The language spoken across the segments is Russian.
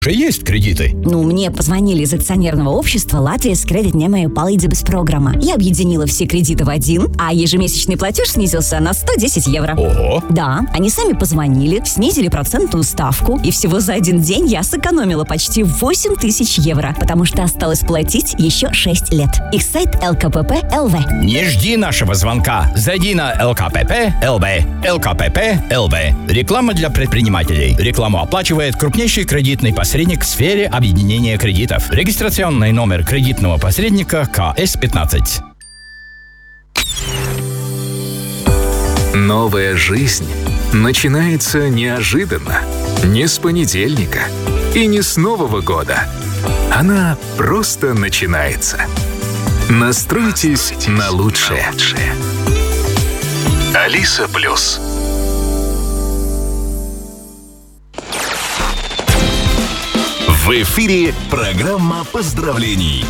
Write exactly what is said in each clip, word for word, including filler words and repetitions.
Уже есть кредиты? Ну, мне позвонили из акционерного общества «Латвийс кредит немая palīdzības программа». Я объединила все кредиты в один, а ежемесячный платеж снизился на сто десять евро. Ого! Да, они сами позвонили, снизили процентную ставку, и всего за один день я сэкономила почти восемь тысяч евро, потому что осталось платить еще шесть лет. Их сайт эл ка пэ пэ точка эл ви. Не жди нашего звонка. Зайди на эл ка пэ пэ точка эл ви. эл ка пэ пэ точка эл ви. Реклама для предпринимателей. Рекламу оплачивает крупнейший кредитный посредник в сфере объединения кредитов. Регистрационный номер кредитного посредника ка эс пятнадцать. Новая жизнь начинается неожиданно. Не с понедельника и не с Нового года. Она просто начинается. Настройтесь на лучшее. Алиса Плюс. В эфире программа поздравлений.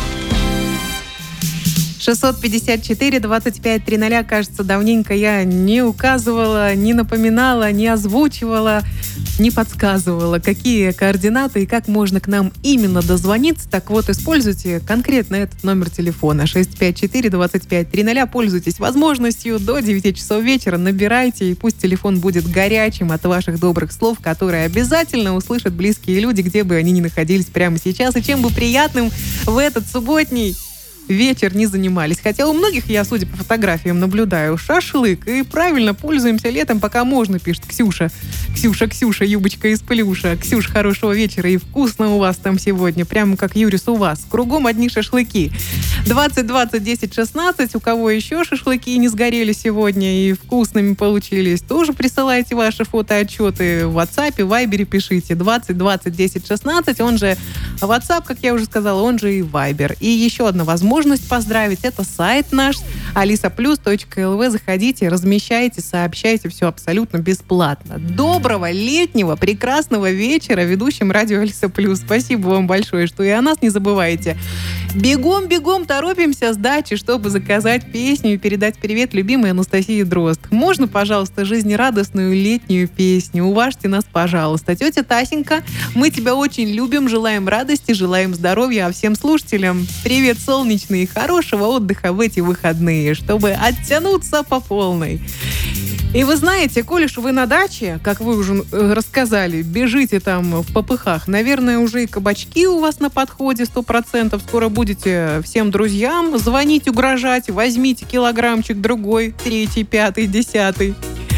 шестьсот пятьдесят четыре двадцать пять тридцать, кажется, давненько я не указывала, не напоминала, не озвучивала, не подсказывала, какие координаты и как можно к нам именно дозвониться. Так вот, используйте конкретно этот номер телефона шесть пять четыре двадцать пять тридцать. Пользуйтесь возможностью до девяти часов вечера, набирайте, и пусть телефон будет горячим от ваших добрых слов, которые обязательно услышат близкие люди, где бы они ни находились прямо сейчас, и чем бы приятным в этот субботний вечер не занимались. Хотя у многих, я, судя по фотографиям, наблюдаю шашлык. И правильно, пользуемся летом, пока можно, пишет Ксюша. Ксюша, Ксюша, юбочка из плюша. Ксюша, хорошего вечера и вкусно у вас там сегодня. Прямо как, Юрис, у вас. Кругом одни шашлыки. двадцать двадцать десять шестнадцать. У кого еще шашлыки не сгорели сегодня и вкусными получились, тоже присылайте ваши фотоотчеты в WhatsApp, в Viber пишите. двадцать двадцать десять шестнадцать. Он же WhatsApp, как я уже сказала, он же и Viber. И еще одна возможность поздравить. Это сайт наш алиса плюс точка эл ви. Заходите, размещайте, сообщайте. Все абсолютно бесплатно. Доброго летнего, прекрасного вечера ведущим радио Алиса Плюс. Спасибо вам большое, что и о нас не забываете. Бегом-бегом торопимся с дачи, чтобы заказать песню и передать привет любимой Анастасии Дрозд. Можно, пожалуйста, жизнерадостную летнюю песню? Уважьте нас, пожалуйста. Тетя Тасенька, мы тебя очень любим, желаем радости, желаем здоровья, а всем слушателям привет, солнечный, хорошего отдыха в эти выходные, чтобы оттянуться по полной. И вы знаете, коль уж вы на даче, как вы уже рассказали, бежите там в попыхах, наверное, уже и кабачки у вас на подходе сто процентов. Скоро будете всем друзьям звонить, угрожать. Возьмите килограммчик другой, третий, пятый, десятый.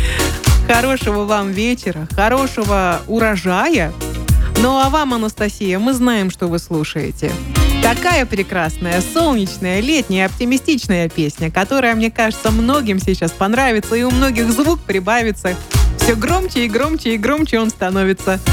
Хорошего вам вечера, хорошего урожая. Ну а вам, Анастасия, мы знаем, что вы слушаете. Такая прекрасная, солнечная, летняя, оптимистичная песня, которая, мне кажется, многим сейчас понравится, и у многих звук прибавится. Все громче и громче и громче он становится.